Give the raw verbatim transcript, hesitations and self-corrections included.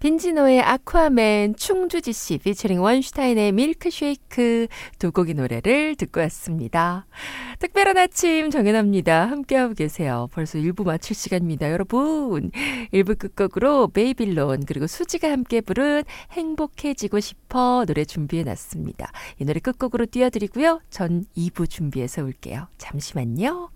빈지노의 아쿠아맨, 충주지씨 피처링 원슈타인의 밀크쉐이크 두 곡의 노래를 듣고 왔습니다. 특별한 아침 정연합니다. 함께하고 계세요. 벌써 일 부 마칠 시간입니다. 여러분, 일 부 끝곡으로 베이빌론 그리고 수지가 함께 부른 행복해지고 싶어 노래 준비해놨습니다. 이 노래 끝곡으로 띄워드리고요. 전 이 부 준비해서 올게요. 잠시만요.